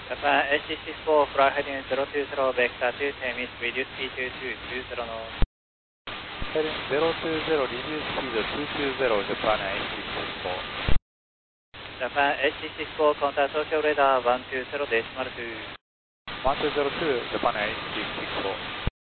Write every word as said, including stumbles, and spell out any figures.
Japan H C six four, fly heading zero two zero, vector two, ten minutes, reduce speed to two two zero knots. Heading zero two zero, reduce speed to two two zero, Japan H C six four. Japan H C six four, contact Tokyo radar one two zero decimal two. one two zero two, Japan H C six four.